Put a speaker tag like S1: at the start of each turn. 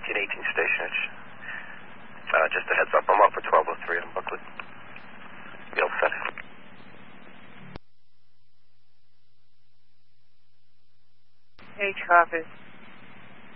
S1: 1918 Stationage. Just a heads up, I'm up for 1203 on booklet. Be all set.
S2: H office.